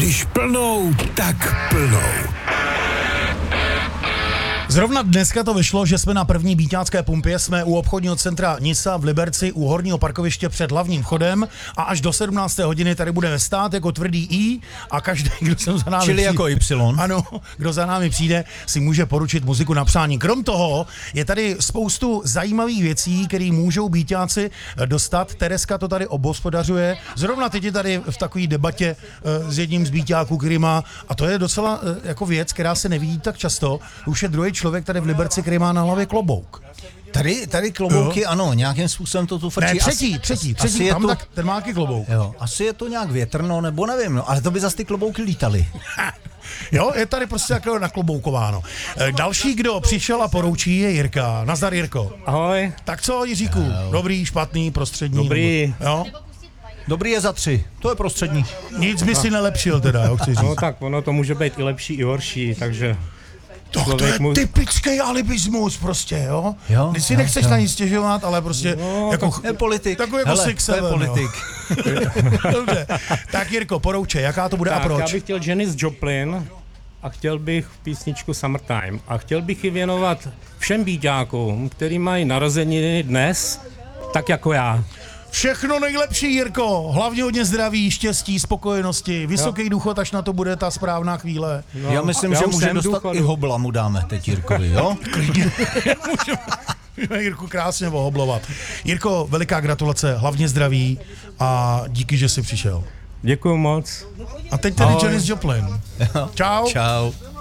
Když plnou, tak plnou. Zrovna dneska to vyšlo, že jsme na první Bíťácké pumpě, jsme u obchodního centra Nisa v Liberci u horního parkoviště před hlavním vchodem a až do 17. hodiny tady budeme stát jako tvrdý I a každý, kdo sem za námi Čili přijde, jako Y. Ano, kdo za námi přijde, si může poručit muziku na přání. Krom toho je tady spoustu zajímavých věcí, které můžou Bíťáci dostat. Tereska to tady obhospodařuje. Zrovna teď je tady v takové debatě s jedním z Bíťáků, který má, a to je docela jako věc, která se nevidí tak často, už je druhý člověk tady v Liberci, který má na hlavě klobouk. Tady klobouky, ano, nějakým způsobem to tu frčí. Ne, třetí, tam tak, ten má taky klobouk. Jo, asi je to nějak větrno, nebo nevím, no, ale to by zase ty klobouky lítaly. Jo, je tady prostě jako nakloboukováno. Další, kdo přišel a poroučí, je Jirka. Nazdar, Jirko. Ahoj. Tak co, Jiříku? Dobrý, špatný, prostřední? Dobrý. Jo? Dobrý je za 3, to je prostřední. Nic by si nelepšil teda, jo, chci říct. No tak ono to může být i lepší, i horší, takže... To je typický alibismus prostě, jo? Ty si nechceš na ní stěžovat, ale prostě jako... Je politik. Takový jako Hele, 6 to je politik. Dobře. Tak Jirko, porouče, jaká to bude tak, a proč? Já bych chtěl Janis Joplin a chtěl bych písničku Summertime a chtěl bych ji věnovat všem Bíťákům, který mají narozeniny dnes, tak jako já. Všechno nejlepší, Jirko. Hlavně hodně zdraví, štěstí, spokojenosti, vysoký důchod, až na to bude ta správná chvíle. No, já myslím, že může dostat důchodu. I hobla mu dáme teď Jirkovi, jo? Klidně. Můžeme Jirku krásně ohoblovat. Jirko, veliká gratulace, hlavně zdraví a díky, že jsi přišel. Děkuju moc. A teď tady Janis Joplin. Čau. Čau.